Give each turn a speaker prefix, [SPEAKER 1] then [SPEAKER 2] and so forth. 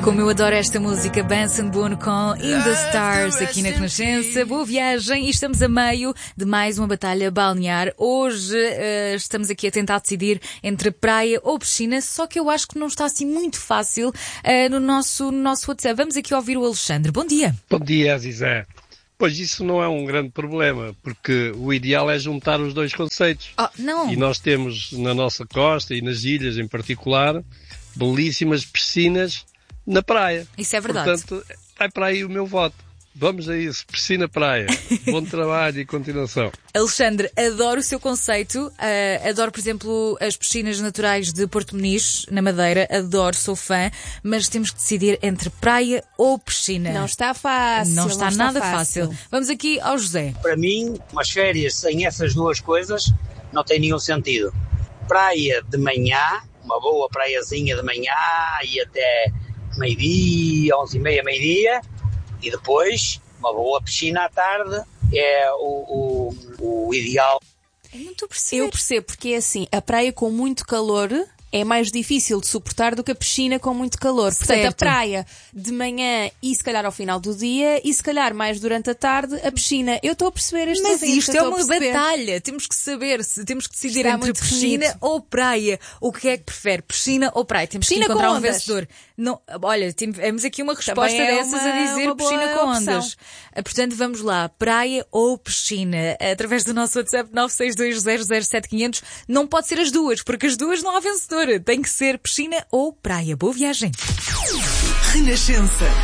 [SPEAKER 1] Como eu adoro esta música, Benson Boone com In The Stars, aqui na Renascença. Boa viagem e estamos a meio de mais uma batalha balnear. Hoje estamos aqui a tentar decidir entre praia ou piscina, só que eu acho que não está assim muito fácil no nosso WhatsApp. Vamos aqui ouvir o Alexandre. Bom dia.
[SPEAKER 2] Bom dia, Azizé. Pois isso não é um grande problema, porque o ideal é juntar os dois conceitos.
[SPEAKER 1] Não.
[SPEAKER 2] E nós temos na nossa costa e nas ilhas em particular, belíssimas piscinas na praia.
[SPEAKER 1] Isso é verdade.
[SPEAKER 2] Portanto, vai para aí o meu voto. Vamos a isso, piscina-praia. Bom trabalho e continuação.
[SPEAKER 1] Alexandre, adoro o seu conceito. Adoro, por exemplo, as piscinas naturais de Porto Muniz, na Madeira. Adoro, sou fã. Mas temos que decidir entre praia ou piscina.
[SPEAKER 3] Não está fácil.
[SPEAKER 1] Não está nada fácil. Vamos aqui ao José.
[SPEAKER 4] Para mim, umas férias sem essas duas coisas não tem nenhum sentido. Praia de manhã, uma boa praiazinha de manhã e até meio-dia, 11h30, meio-dia. E depois, uma boa piscina à tarde é o ideal.
[SPEAKER 3] Eu percebo, porque é assim, a praia com muito calor é mais difícil de suportar do que a piscina com muito calor. Portanto,
[SPEAKER 1] Certo.
[SPEAKER 3] a praia de manhã e se calhar ao final do dia e se calhar mais durante a tarde a piscina. Eu estou a perceber este
[SPEAKER 1] Mas
[SPEAKER 3] ouvintes,
[SPEAKER 1] isto
[SPEAKER 3] eu
[SPEAKER 1] é
[SPEAKER 3] estou a
[SPEAKER 1] uma
[SPEAKER 3] perceber.
[SPEAKER 1] batalha. Temos que saber se temos que decidir
[SPEAKER 3] Está
[SPEAKER 1] entre
[SPEAKER 3] muito
[SPEAKER 1] piscina
[SPEAKER 3] reunido.
[SPEAKER 1] ou praia. O que é que prefere? Piscina ou praia? Temos
[SPEAKER 3] Piscina
[SPEAKER 1] que encontrar
[SPEAKER 3] com
[SPEAKER 1] um
[SPEAKER 3] ondas.
[SPEAKER 1] vencedor. Não, olha, temos aqui uma resposta
[SPEAKER 3] Também é
[SPEAKER 1] dessas a dizer
[SPEAKER 3] uma boa
[SPEAKER 1] piscina com
[SPEAKER 3] opção.
[SPEAKER 1] ondas. Portanto, vamos lá. Praia ou piscina? Através do nosso WhatsApp 962007500. Não pode ser as duas, porque as duas não há vencedora. Tem que ser piscina ou praia. Boa viagem.
[SPEAKER 5] Renascença.